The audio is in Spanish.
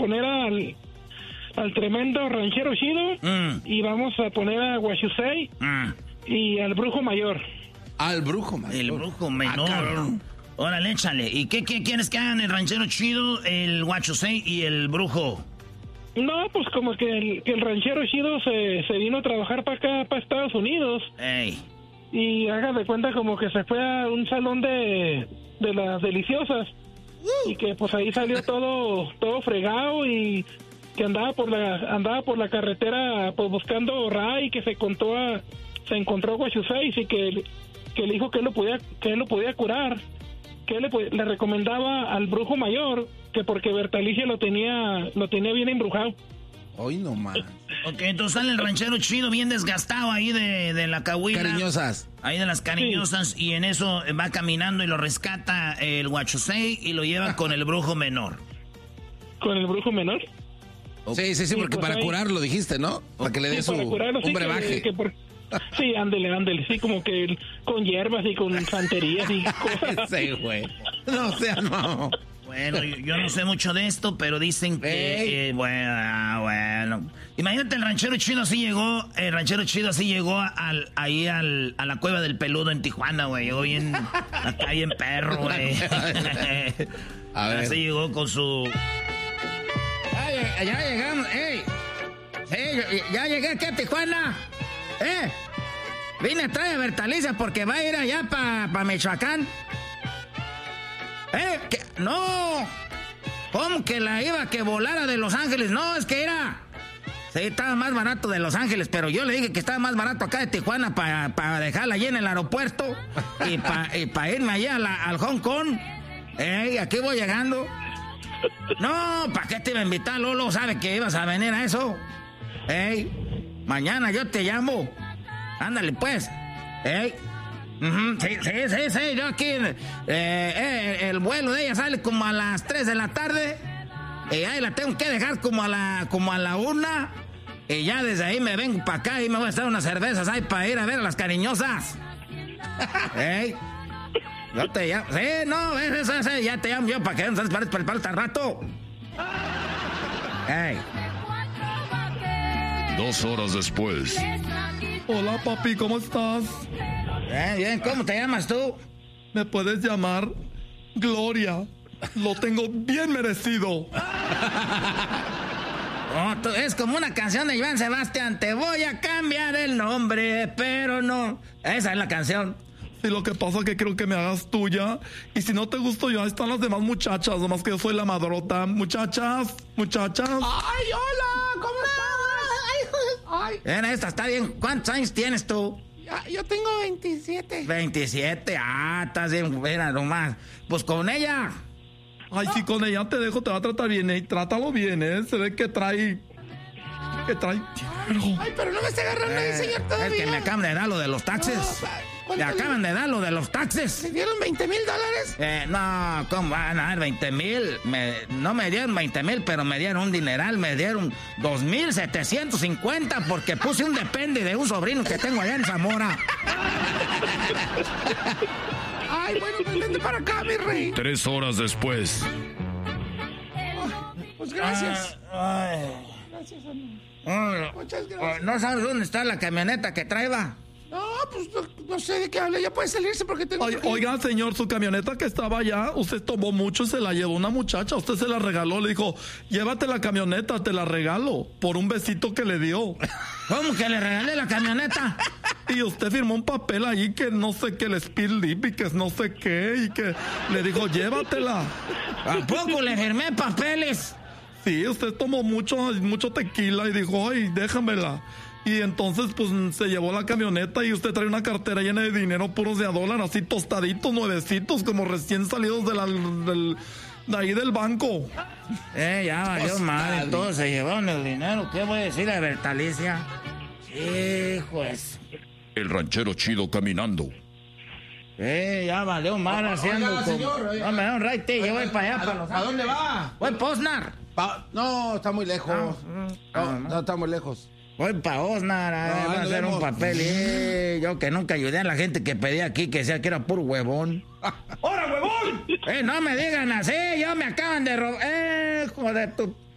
poner al tremendo ranchero chido y vamos a poner a Guachusei y al brujo mayor. Al brujo mayor. El brujo menor. Órale, échale. ¿Y qué quieres que hagan el ranchero chido, el Guachusei y el brujo? No, pues como que el ranchero chido se vino a trabajar para acá, para Estados Unidos. Ey. Y haga de cuenta como que se fue a un salón de las deliciosas. Y que pues ahí salió todo fregado y que andaba por la carretera pues buscando Ray, que se encontró a Guachusei y que le dijo que él lo podía curar, que le recomendaba al brujo mayor que porque Bertalicia lo tenía bien embrujado. Hoy no más. Ok, entonces sale el ranchero chido bien desgastado ahí de la cahuila. Cariñosas. Ahí de las cariñosas, sí. Y en eso va caminando y lo rescata el Guachusei y lo lleva con el brujo menor. ¿Con el brujo menor? Okay. Sí, porque pues para curarlo dijiste, ¿no? Para que le dé un brebaje. Sí, ándele, sí, como que con hierbas y con santerías y cosas. Sí, güey. No, no. Bueno, yo no sé mucho de esto, pero dicen que... bueno. Imagínate, el ranchero chido así llegó ahí a la Cueva del Peludo en Tijuana, güey. Llegó bien acá bien perro, güey. A ver. Así llegó con su... Ya llegamos, ya llegué aquí a Tijuana. Vine a traer a Bertalicia porque va a ir allá para Michoacán. No. ¿Cómo que la iba que volara de Los Ángeles? No, es que era... Sí, estaba más barato de Los Ángeles, pero yo le dije que estaba más barato acá de Tijuana para dejarla allí en el aeropuerto y para irme allá al Hong Kong. Aquí voy llegando. No, ¿para qué te iba a invitar, Lolo? ¿Sabe que ibas a venir a eso? Mañana yo te llamo. Ándale, pues. Sí, yo aquí... el vuelo de ella sale como a las 3 de la tarde. Y ahí la tengo que dejar como a la 1. Y ya desde ahí me vengo para acá y me voy a echar unas cervezas ahí para ir a ver a las cariñosas. Yo te llamo. Sí, no, ya te llamo yo para que no se prepare tan rato. 2 horas después. Hola, papi, ¿cómo estás? Bien, ¿cómo te llamas tú? Me puedes llamar Gloria. Lo tengo bien merecido. Es como una canción de Joan Sebastián. Te voy a cambiar el nombre, pero no. Esa es la canción. Sí, lo que pasa es que creo que me hagas tuya. Y si no te gusto yo, ahí están las demás muchachas. Nomás que yo soy la madrota. Muchachas. ¡Ay, hola! ¿Cómo estás? Ay. Esta está bien. ¿Cuántos años tienes tú? Yo tengo 27. 27, estás bien, buena nomás. Pues con ella. Ay, sí, con ella te dejo, te va a tratar bien, trátalo bien, se ve que trae dinero. Ay, pero no me está agarrando ahí, señor, todavía. Es que me acaban de dar lo de los taxes. Me acaban de dar lo de los taxes. ¿Me dieron $20,000? No, ¿cómo van a dar 20,000? No me dieron 20,000, pero me dieron un dineral. Me dieron 2,750 porque puse un depende de un sobrino que tengo allá en Zamora. Ay, bueno, pues vente para acá, mi rey. 3 horas después. Pues gracias. Gracias, amigo. Muchas gracias. ¿No sabes dónde está la camioneta que traeba? No, pues no sé de qué habla. Ya puede salirse porque tengo... Oiga, señor, su camioneta que estaba allá, usted tomó mucho y se la llevó una muchacha. Usted se la regaló, le dijo, llévate la camioneta, te la regalo, por un besito que le dio. ¿Cómo que le regalé la camioneta? Y usted firmó un papel allí que no sé qué, el speed lip y que no sé qué, y que le dijo, llévatela. ¿A poco le firmé papeles? Sí, usted tomó mucho tequila y dijo, ay, déjamela. Y entonces, pues, se llevó la camioneta y usted trae una cartera llena de dinero puros de $1, así tostaditos, nuevecitos, como recién salidos de ahí del banco. Ya valió madre, todos se llevaron el dinero. ¿Qué voy a decir a Bertalicia? Hijo es. El ranchero chido caminando. Ya valió madre haciendo como... No me da un raite, yo voy para allá. ¿A dónde va? Voy para Osnar. No, está muy lejos. No, está muy lejos. Voy para Osnar a hacer un papel. Yo que nunca ayudé a la gente que pedía aquí, que decía que era puro huevón. ¡Hora, huevón! No me digan así, yo me acaban de robar. Joder, tú.